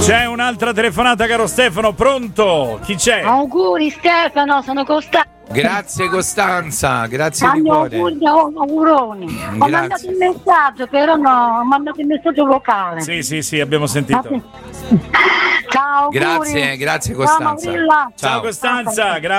C'è un'altra telefonata, caro Stefano, pronto? Chi c'è? Auguri Stefano, sono Costanza. Grazie Costanza, grazie di cuore. Auguroni. Ho mandato il messaggio, però no, ho mandato il messaggio vocale. Sì, abbiamo sentito. Ciao, auguri. Grazie Costanza. Ciao, Ciao Costanza, grazie.